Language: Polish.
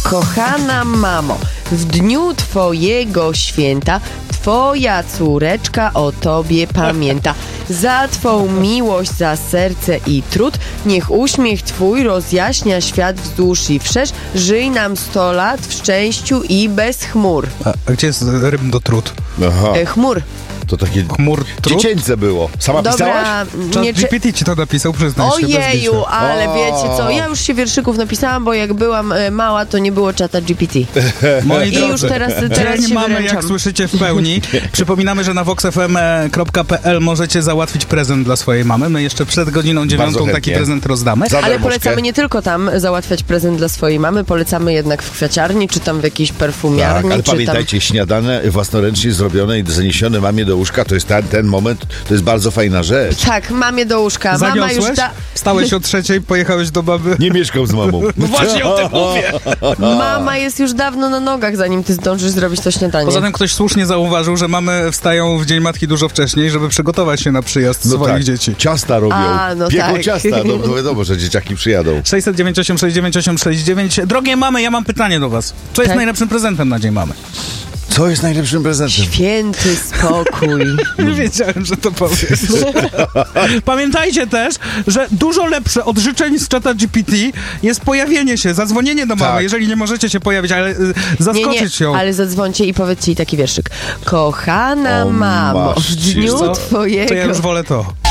Kochana mamo, w dniu twojego święta twoja córeczka o tobie pamięta. Za twą miłość, za serce i trud, niech uśmiech twój rozjaśnia świat wzdłuż i wszerz. Żyj nam 100 lat w szczęściu i bez chmur. A gdzie jest rym do trud? Aha, Chmur. to takie Chmur trud? dziecięce było. Sama pisałaś? Czat nie, GPT ci to napisał, przyznaj się. bez Ojeju, bicia. ale wiecie co, ja już się wierszyków napisałam, bo jak byłam mała, to nie było czata GPT. Moi I drodzy, już teraz dzień się mamy, wyręczam. jak słyszycie, w pełni. Przypominamy, że na voxfm.pl możecie załatwić prezent dla swojej mamy. My jeszcze przed godziną 9 taki chętnie. prezent rozdamy. Za Ale darmożkę. polecamy nie tylko tam załatwiać prezent dla swojej mamy, polecamy jednak w kwiaciarni, czy tam w jakiejś perfumiarni, Tak, ale czy pamiętajcie, śniadane własnoręcznie zrobione i zaniesione mamie do łóżka, to jest ten moment, to jest bardzo fajna rzecz. tam... Tak, mamie do łóżka. Mama już Zaniosłeś? Stałeś o 3:00, pojechałeś do baby. Nie mieszkam z mamą. No właśnie o tym mówię. Mama jest już dawno na nogach, zanim ty zdążysz zrobić to śniadanie. Poza tym ktoś słusznie zauważył, że mamy wstają w Dzień Matki dużo wcześniej, żeby przygotować się na przyjazd swoich dzieci. Ciasta robią. A, no Pieką tak. ciasta, no wiadomo, że dzieciaki przyjadą. 698 698 69. Drogie mamy, ja mam pytanie do was. Co jest Tak. najlepszym prezentem na Dzień Mamy? Co jest najlepszym prezentem? Święty spokój. Wiedziałem, że to powiesz. Pamiętajcie też, że dużo lepsze od życzeń z czata GPT jest pojawienie się, zadzwonienie do mamy, Tak. jeżeli nie możecie się pojawić, ale zaskoczyć ją. ale zadzwońcie i powiedzcie jej taki wierszyk. Kochana O, mamo, masz, w dniu Co? twojego... To ja już wolę to.